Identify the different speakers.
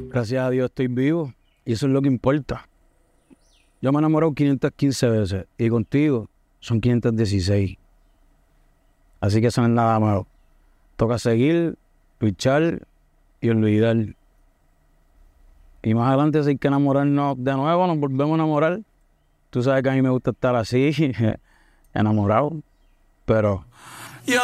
Speaker 1: Gracias a Dios estoy vivo y eso es lo que importa. Yo me he enamorado 515 veces y contigo son 516. Así que eso no es nada malo. Toca seguir, luchar y olvidar. Y más adelante, si hay que enamorarnos de nuevo, nos volvemos a enamorar. Tú sabes que a mí me gusta estar así, enamorado. Pero